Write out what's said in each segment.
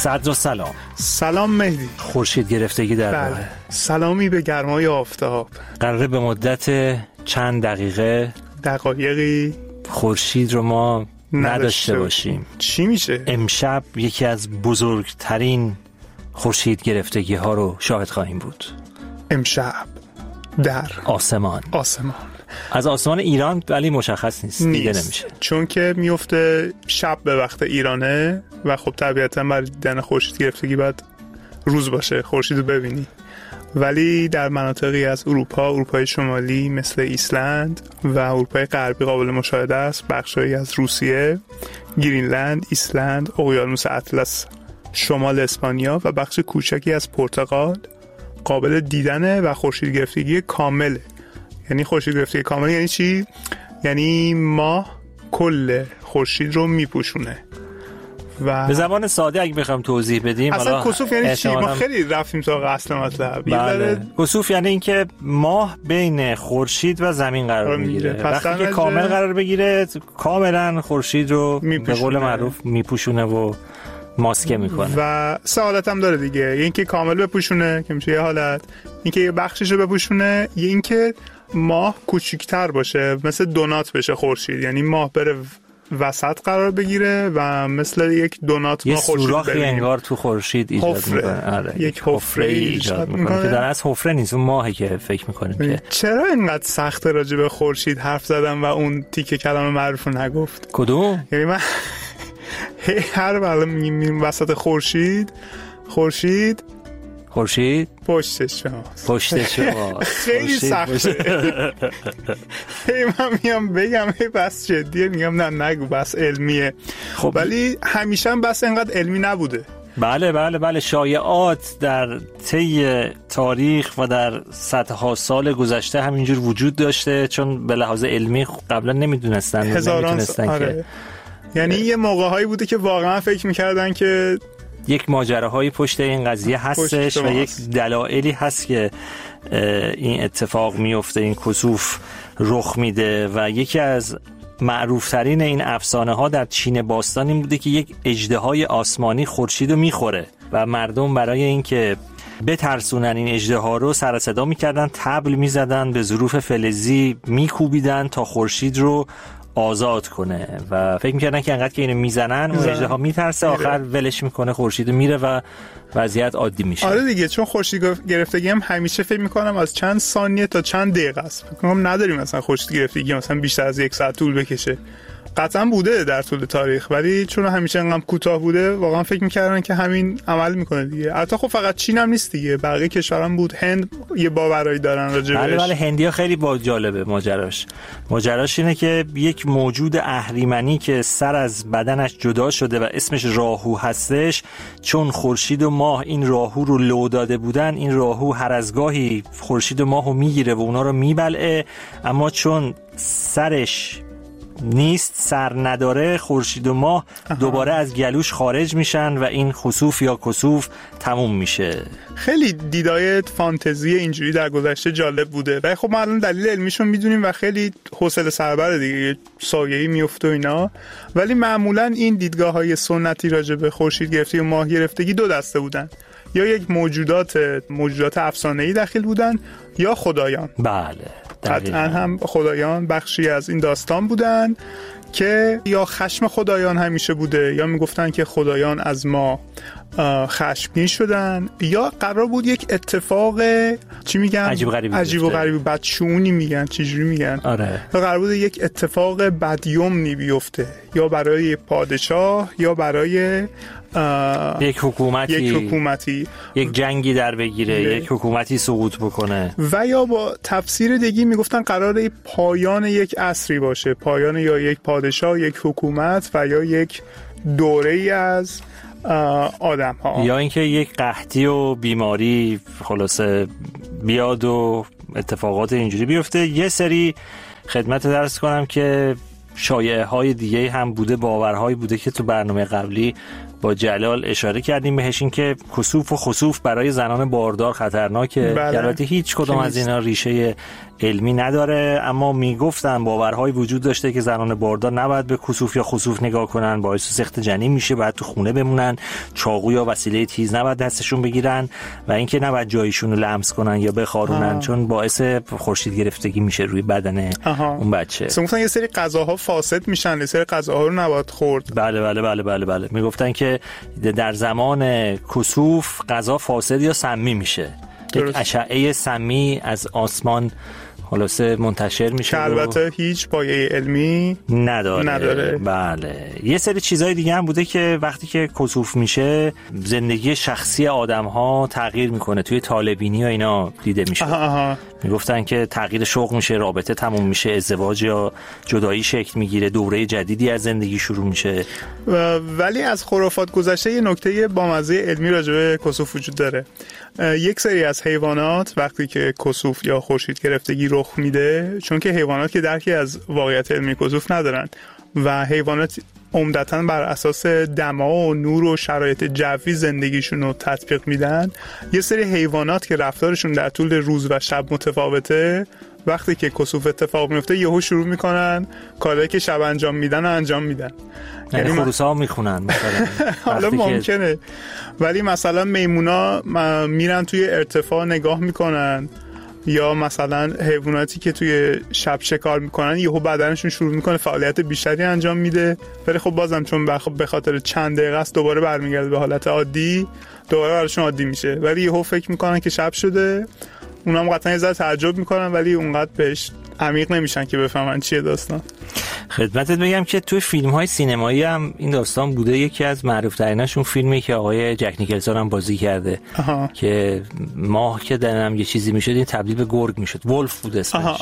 صدر و سلام. سلام مهدی. خورشید گرفتگی در راه. سلامی به گرمای آفتاب. قراره به مدت چند دقایقی خورشید رو ما نداشته باشیم. چی میشه؟ امشب یکی از بزرگترین خورشید گرفتگی ها رو شاهد خواهیم بود. امشب در آسمان از آسمان ایران، ولی مشخص نیست. دیده نمیشه چون که میفته شب به وقت ایرانه و خب طبیعتا برای دیدن خورشید گرفتگی باید روز باشه خورشید رو ببینی، ولی در مناطقی از اروپای شمالی مثل ایسلند و اروپای غربی قابل مشاهده است. بخشایی از روسیه، گرینلند، ایسلند، اقیانوس اطلس، شمال اسپانیا و بخش کوچکی از پرتغال قابل دیدنه و خورشید گرفتگی کامله. یعنی خورشید گرفتگی کامل یعنی چی؟ یعنی ماه کل خورشید رو میپوشونه. و به زبان ساده اگه بخوام توضیح بدیم، اصلا کسوف یعنی چی؟ ما خیلی رفتیم تا اصل مطلب. بله. کسوف یعنی اینکه ماه بین خورشید و زمین قرار میگیره. وقتی که کامل قرار بگیره کاملا خورشید رو به قول معروف میپوشونه و ماسکه میکنه. و سه حالت هم داره دیگه. این که کامل بپوشونه که میشه یه حالت، این که یه بخشش رو بپوشونه، یه این که ماه کوچیک‌تر باشه، مثل دونات بشه خورشید، یعنی ماه بره وسط قرار بگیره و مثل یک دونات ما خورشید سوراخی انگار تو خورشید ایجاد میکنه. یک حفره ایجاد میکنه که در از حفره نیست، اون ماهی که فکر میکنیم که چرا اینقدر سخته راجع به خورشید حرف زدم و اون تیکه کلام معروف رو نگفت. کدوم؟ یعنی من هر وقت میگیم وسط خورشید پشتش شما خیلی سخته. من میام بگم بس جدیه، میگم نه نگو بس علمیه. خب ولی همیشه هم بس اینقدر علمی نبوده. بله شایعات در طی تاریخ و در صدها سال گذشته همینجور وجود داشته، چون به لحاظ علمی قبلا نمیدونستن که یعنی یه موقع‌هایی بوده که واقعا فکر می‌کردن که یک ماجراهایی پشت این قضیه هستش و یک دلایلی هست که این اتفاق میفته، این کسوف رخ میده. و یکی از معروفترین این افسانه ها در چین باستان این بوده که یک اژدهای آسمانی خورشید رو میخوره و مردم برای اینکه بترسونن این اژدها رو سر صدا میکردن، طبل میزدن، به ظروف فلزی میکوبیدن تا خورشید رو آزاد کنه و فکر میکردن که انقدر که اینو میزنن اون اژدها میترسه، آخر ولش میکنه، خورشید میره و وضعیت عادی میشه. آره دیگه، چون خورشید گرفتگی هم همیشه فکر میکنم از چند ثانیه تا چند دقیقه است. فکر کنم نداریم مثلا خورشید گرفتگی مثلا بیشتر از 1 ساعت طول بکشه. قطعا بوده در طول تاریخ، ولی چون همیشه انقدر کوتاه بوده واقعا فکر میکردن که همین عمل میکنه دیگه. البته خب فقط چین هم نیست دیگه، بقیه کشورام بود. هند یه باورایی دارن راجع بهش. بله هندیا خیلی جالبه ماجراش اینه که یک موجود اهریمنی که سر از بدنش جدا شده و اسمش راهو هستش، چون خورشید و ماه این راهو رو لو داده بودن، این راهو هر از گاهی خورشید و ماهو میگیره و اونا رو میبلعه، اما چون سرش نیست، سر نداره، خورشید و ماه دوباره از گلوش خارج میشن و این خسوف یا کسوف تموم میشه. خیلی دیدای فانتزی اینجوری در گذشته جالب بوده و خب ما الان دلیل علمیشون میدونیم و خیلی حوصله سربره دیگه، سایه‌ای میفته و اینا. ولی معمولا این دیدگاه‌های سنتی راجع به خورشید گرفتگی و ماه گرفتگی دو دسته بودن، یا یک موجودات افسانه‌ای داخل بودن یا خدایان. بله قطعا هم خدایان بخشی از این داستان بودن که یا خشم خدایان همیشه بوده، یا میگفتن که خدایان از ما خشمگین شدن، یا قرار بود یک اتفاق چی میگن عجیب و غریبی بدشونی میگن، چجوری میگن، آره، قرار بود یک اتفاق بدیومنی بیفته، یا برای پادشاه یا برای یک حکومتی یک جنگی در بگیره، یک حکومتی سقوط بکنه، و یا با تفسیر دیگه میگفتن قراره پایان یک عصری باشه، پایان یا یک پادشاه، یک حکومت و یا یک دوره‌ای از آدم ها، یا اینکه یک قحطی و بیماری خلاصه بیاد و اتفاقات اینجوری بیفته. یه سری خدمت درس کنم که شایعه‌های دیگه هم بوده، باورهایی بوده که تو برنامه قبلی با جلال اشاره کردیم بهش، این که کسوف و خسوف برای زنان باردار خطرناکه. البته هیچ کدوم از اینا ریشه علمی نداره، اما میگفتن باورهای وجود داشته که زنان باردار نباید به کسوف یا خسوف نگاه کنن، باعث سقط جنین میشه، باید تو خونه بمونن، چاقو یا وسیله تیز نباید دستشون بگیرن و اینکه نباید جایشون رو لمس کنن یا بخارونن چون باعث خورشید گرفتگی میشه روی بدن اون بچه. مثلا یه سری غذاها فاسد میشن، یه سری غذاها رو نباید خورد. بله. میگفتن که در زمان کسوف غذا فاسد یا سمی میشه. یک اشعه سمی از آسمان خلاصه منتشر میشه که البته هیچ پایه علمی نداره. بله. یه سری چیزای دیگه هم بوده که وقتی که کسوف میشه زندگی شخصی آدم‌ها تغییر میکنه، توی طالبینی و اینا دیده میشه. میگفتن که تغییر شغل میشه، رابطه تموم میشه، ازدواج یا جدایی شکل میگیره، دوره جدیدی از زندگی شروع میشه. ولی از خرافات گذشته یه نکته بامزه علمی راجع به کسوف وجود داره. یک سری از حیوانات وقتی که کسوف یا خورشید گرفتگی رخ میده، چون که حیوانات که درکی از واقعیت علمی کسوف ندارن و حیوانات عمدتاً بر اساس دما و نور و شرایط جوی زندگیشون رو تطبیق میدن، یه سری حیوانات که رفتارشون در طول روز و شب متفاوته، وقتی که کسوف اتفاق میفته یهو شروع میکنن کارهایی که شب انجام میدن. یعنی خروس‌ها میخونن مثلا. حالا ممکنه، ولی مثلا میمونا میرن توی ارتفاع نگاه میکنن، یا مثلا حیواناتی که توی شب شکار میکنن یهو بدنشون شروع میکنه فعالیت بیشتری انجام میده، ولی خب بازم چون به خاطر چند دقیقه است دوباره برمیگرده به حالت عادی، دوباره براشون عادی میشه، ولی یهو فکر میکنن که شب شده. اونا هم قطعا یه ذره تعجب میکنن ولی اونقدر بهش عمیق نمیشن که بفهمن چیه داستان. خدمتت بگم که توی فیلم‌های سینمایی هم این داستان بوده. یکی از معروف‌تریناشون فیلمی که آقای جک نیکلسون هم بازی کرده که ماه که دنم یه چیزی میشد این تبدیل به گرگ میشد، ولف بود اسمش.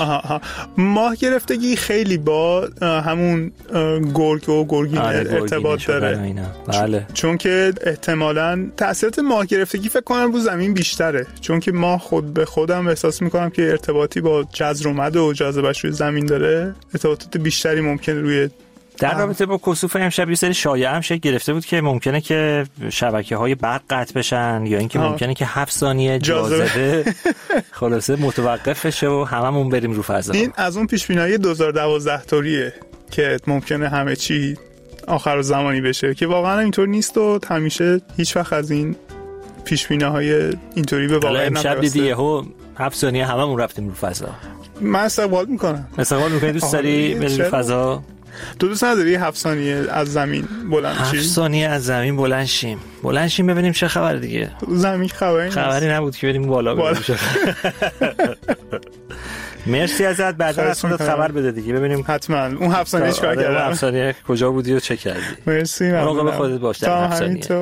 ماه گرفتگی خیلی با همون گرگ و گرگین ارتباط داره. بله. چون که احتمالاً تأثیرات ماه گرفتگی فکر کنم رو زمین بیشتره، چون که ماه خود به خودم احساس میکنم که ارتباطی با جزر و مد و جاذبه‌اش روی زمین داره، ارتباطات بیشتری ممکنه روی. در رابطه با کسوف امشب یه سری شایعه هم شکل گرفته بود که ممکنه که شبکه‌های برق قطع بشن یا اینکه ممکنه که 7 ثانیه جاذبه خلاصه متوقف بشه و هممون بریم رو فضا. این از اون پیش‌بینی 2012 طوریه که ممکنه همه چی آخر زمانی بشه، که واقعا اینطور نیست و همیشه هیچ وقت از این پیش‌بینی‌های اینطوری به واقع نمیرسه. امشب دیدیه 7 ثانیه هممون رفتیم رو فضا. من استقبال میکنم. دوست داری بری رو فضا؟ تو دوست نداری 7 ثانیه از زمین بلند شیم؟ 7 ثانیه از زمین بلند شیم ببینیم چه خبر دیگه. زمین خبری نبود که بریم بالا ببینیم. مرسی ازت، بعدا از خودت خبر بده دیگه ببینیم حتما اون 7 ثانیه چیکار کردی، 7 ثانیه کجا بودی و چه کردی. مرسی، مراقب خودت باش در 7 ثانیه.